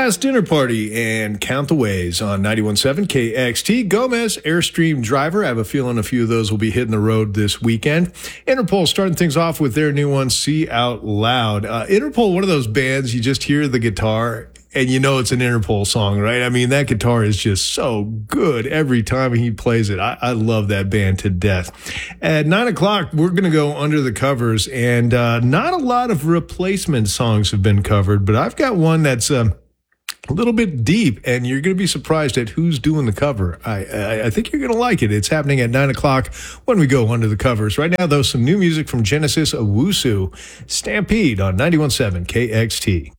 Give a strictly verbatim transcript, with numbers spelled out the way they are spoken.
Last Dinner Party and Count the Ways on ninety-one point seven K X T. Gomez, Airstream Driver. I have a feeling a few of those will be hitting the road this weekend. Interpol starting things off with their new one, See Out Loud. Uh, Interpol, one of those bands, you just hear the guitar and you know it's an Interpol song, right? I mean, that guitar is just so good every time he plays it. I, I love that band to death. At nine o'clock, we're going to go under the covers, and uh, not a lot of replacement songs have been covered, but I've got one that's um, a little bit deep, and you're going to be surprised at who's doing the cover. I, I, I think you're going to like it. It's happening at nine o'clock when we go under the covers. Right now, though, some new music from Genesis Owusu, Stampede on ninety-one point seven K X T.